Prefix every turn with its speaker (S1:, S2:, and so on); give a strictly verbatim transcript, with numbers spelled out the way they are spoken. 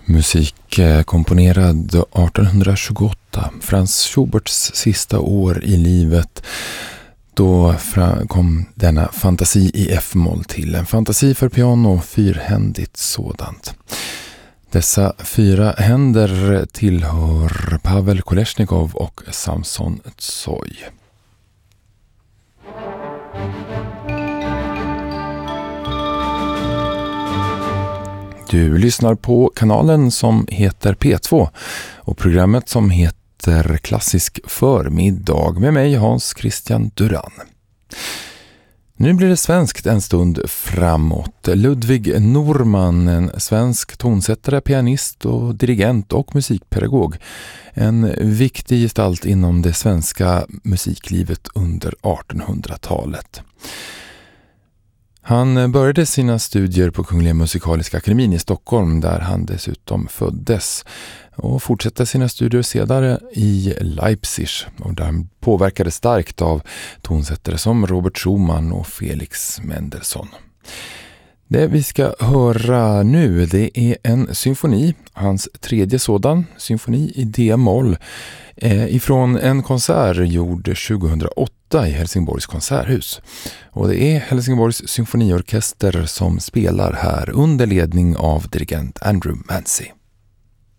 S1: Musik komponerad arton tjugoåtta, Franz Schuberts sista år i livet. Då kom denna fantasi i F-moll till, en fantasi för piano, fyrhändigt sådant. Dessa fyra händer tillhör Pavel Kolesnikov och Samson Tsoi. Du lyssnar på kanalen som heter P två och programmet som heter Klassisk förmiddag med mig Hans Christian Duran. Nu blir det svenskt en stund framåt. Ludvig Norman, en svensk tonsättare, pianist och dirigent och musikpedagog. En viktig gestalt inom det svenska musiklivet under artonhundratalet. Han började sina studier på Kungliga Musikaliska Akademin i Stockholm där han dessutom föddes och fortsatte sina studier senare i Leipzig och där han påverkades starkt av tonsättare som Robert Schumann och Felix Mendelssohn. Det vi ska höra nu, det är en symfoni, hans tredje sådan, symfoni i D-moll, eh, ifrån en konsert gjord tjugohundraåtta i Helsingborgs konserthus. Och det är Helsingborgs symfoniorkester som spelar här under ledning av dirigent Andrew Mancy.